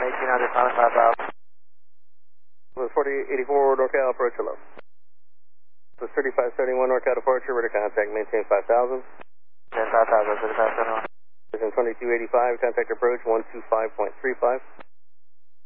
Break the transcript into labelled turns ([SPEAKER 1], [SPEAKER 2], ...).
[SPEAKER 1] 1800, minus 5,000.
[SPEAKER 2] Was 4084 NorCal approach hello. Was 3571 NorCal departure, ready contact, maintain 5000.
[SPEAKER 1] Maintain 5,000, 3571.
[SPEAKER 2] Vision 2285, contact approach 125.35.